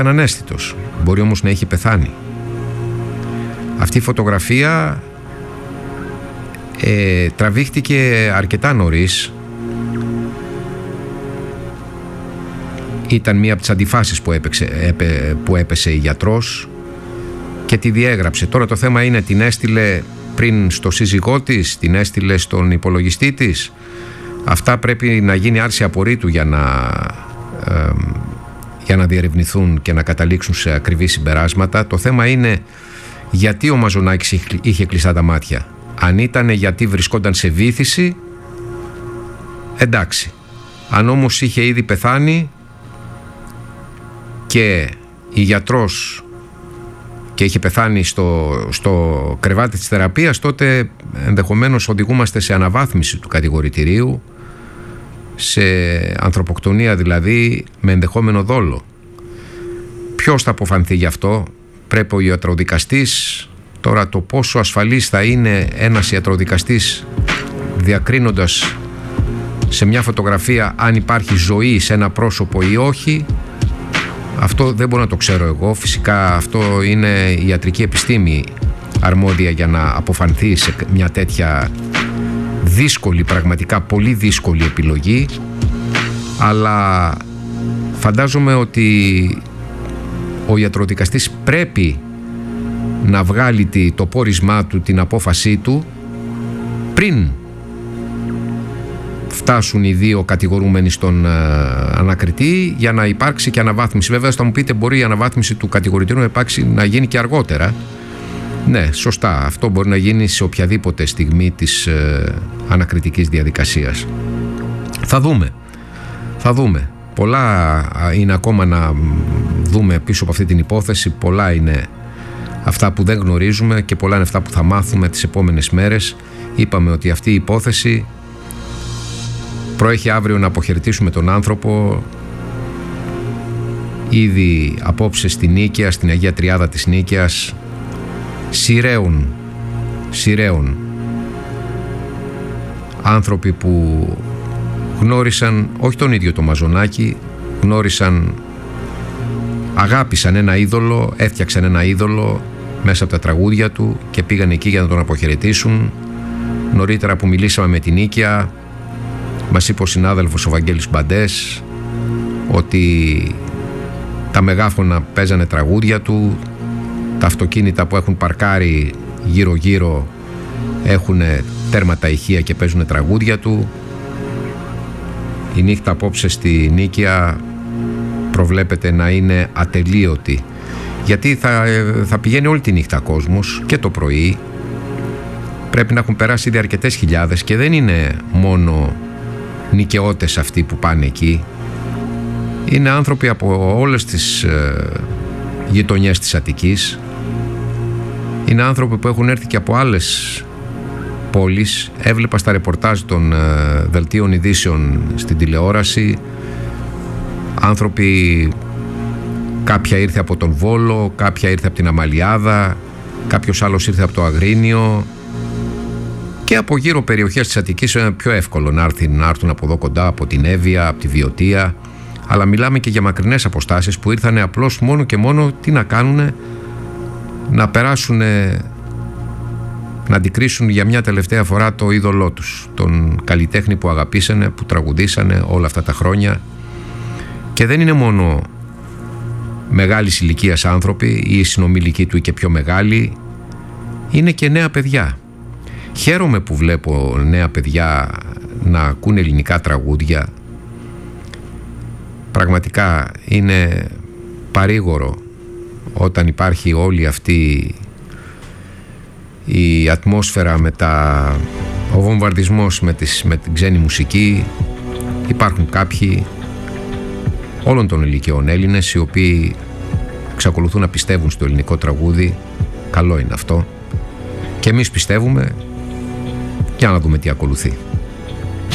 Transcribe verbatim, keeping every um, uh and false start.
ανέστητος. Μπορεί όμως να έχει πεθάνει. Αυτή η φωτογραφία ε, τραβήχτηκε αρκετά νωρίς. Ήταν μία από τις αντιφάσεις που, έπαιξε, έπε, που έπεσε η γιατρός και τη διέγραψε. Τώρα το θέμα είναι, την έστειλε πριν στο σύζυγό της, την έστειλε στον υπολογιστή της. Αυτά πρέπει να γίνει άρση απορρίτου για να, ε, για να διερευνηθούν και να καταλήξουν σε ακριβή συμπεράσματα. Το θέμα είναι γιατί ο Μαζονάκης είχε κλειστά τα μάτια. Αν ήταν γιατί βρισκόταν σε βύθιση, εντάξει. Αν όμως είχε ήδη πεθάνει και η γιατρός και είχε πεθάνει στο, στο κρεβάτι της θεραπείας, τότε ενδεχομένως οδηγούμαστε σε αναβάθμιση του κατηγορητηρίου, σε ανθρωποκτονία δηλαδή με ενδεχόμενο δόλο. Ποιος θα αποφανθεί γι' αυτό? Πρέπει ο ιατροδικαστής. Τώρα το πόσο ασφαλής θα είναι ένας ιατροδικαστής διακρίνοντας σε μια φωτογραφία αν υπάρχει ζωή σε ένα πρόσωπο ή όχι, αυτό δεν μπορώ να το ξέρω εγώ. Φυσικά αυτό είναι η ιατρική επιστήμη αρμόδια για να αποφανθεί σε μια τέτοια δύσκολη, πραγματικά πολύ δύσκολη επιλογή. Αλλά φαντάζομαι ότι ο ιατροδικαστής πρέπει να βγάλει το πόρισμά του, την απόφασή του, πριν φτάσουν οι δύο κατηγορούμενοι στον ε, ανακριτή, για να υπάρξει και αναβάθμιση. Βέβαια θα μου πείτε, μπορεί η αναβάθμιση του κατηγορητήριου να υπάρξει, να γίνει και αργότερα. Ναι, σωστά, αυτό μπορεί να γίνει σε οποιαδήποτε στιγμή της ε, ανακριτικής διαδικασίας. Θα δούμε, θα δούμε. Πολλά είναι ακόμα να δούμε πίσω από αυτή την υπόθεση. Πολλά είναι αυτά που δεν γνωρίζουμε και πολλά είναι αυτά που θα μάθουμε τις επόμενες μέρες. Είπαμε ότι αυτή η υπόθεση προέχει αύριο να αποχαιρετήσουμε τον άνθρωπο. Ήδη απόψε στη Νίκαια, στην Αγία Τριάδα της Νίκαιας, σειραίων, σειραίων άνθρωποι που γνώρισαν όχι τον ίδιο το Μαζονάκη, γνώρισαν, αγάπησαν ένα είδωλο, έφτιαξαν ένα είδωλο μέσα από τα τραγούδια του και πήγαν εκεί για να τον αποχαιρετήσουν. Νωρίτερα που μιλήσαμε με την Νίκαια, μας είπε ο συνάδελφος ο Βαγγέλης Μπαντές ότι τα μεγάφωνα παίζανε τραγούδια του, τα αυτοκίνητα που έχουν παρκάρει γύρω γύρω έχουν τέρματα ηχεία και παίζουν τραγούδια του. Η νύχτα απόψε στη Νίκαια προβλέπεται να είναι ατελείωτη, γιατί θα, θα πηγαίνει όλη τη νύχτα κόσμος και το πρωί. Πρέπει να έχουν περάσει ήδη αρκετές χιλιάδες και δεν είναι μόνο νοικαιώτες αυτοί που πάνε εκεί. Είναι άνθρωποι από όλες τις ε, γειτονιές της Αττικής. Είναι άνθρωποι που έχουν έρθει και από άλλες πόλεις. Έβλεπα στα ρεπορτάζ των ε, δελτίων ειδήσεων στην τηλεόραση άνθρωποι, κάποια ήρθε από τον Βόλο, κάποια ήρθε από την Αμαλιάδα, κάποιος άλλος ήρθε από το Αγρίνιο, και από γύρω περιοχές της Αττικής είναι πιο εύκολο να έρθουν, να έρθουν από εδώ κοντά, από την Εύβοια, από τη Βιωτία. Αλλά μιλάμε και για μακρινές αποστάσεις που ήρθαν απλώς μόνο και μόνο τι να κάνουνε, να περάσουν, να αντικρίσουν για μια τελευταία φορά το είδωλό τους, τον καλλιτέχνη που αγαπήσανε, που τραγουδήσανε όλα αυτά τα χρόνια. Και δεν είναι μόνο μεγάλης ηλικίας άνθρωποι ή οι συνομιλικοί του ή και πιο μεγάλοι, είναι και νέα παιδιά. Χαίρομαι που βλέπω νέα παιδιά να ακούν ελληνικά τραγούδια. Πραγματικά είναι παρήγορο όταν υπάρχει όλη αυτή η ατμόσφαιρα με τα, ο βομβαρδισμός με, τις, με την ξένη μουσική. Υπάρχουν κάποιοι όλων των ηλικιών Έλληνες οι οποίοι εξακολουθούν να πιστεύουν στο ελληνικό τραγούδι. Καλό είναι αυτό και εμείς πιστεύουμε. Για να δούμε τι ακολουθεί.